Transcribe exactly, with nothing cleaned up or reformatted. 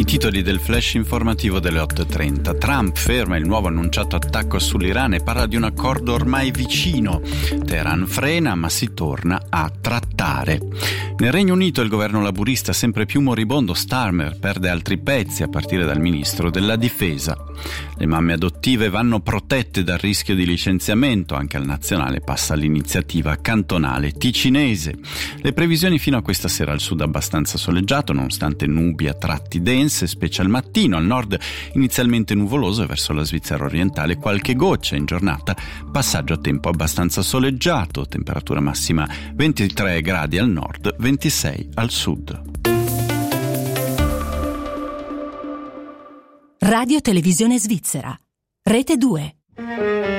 titoli del flash informativo delle otto e trenta. Trump ferma il nuovo annunciato attacco sull'Iran e parla di un accordo ormai vicino. Teheran frena, ma si torna a trattare. Nel Regno Unito il governo laburista sempre più moribondo Starmer perde altri pezzi, a partire dal ministro della difesa. Le mamme adottive vanno protette dal rischio di licenziamento, anche al nazionale passa l'iniziativa cantonale ticinese. Le previsioni fino a questa sera: al sud abbastanza soleggiato, nonostante nubi a tratti dense, specie al mattino, al nord inizialmente nuvoloso e verso la Svizzera orientale qualche goccia. In giornata passaggio a tempo abbastanza soleggiato, temperatura massima ventitré gradi al nord, ventisei al sud. Radio Televisione Svizzera, Rete due.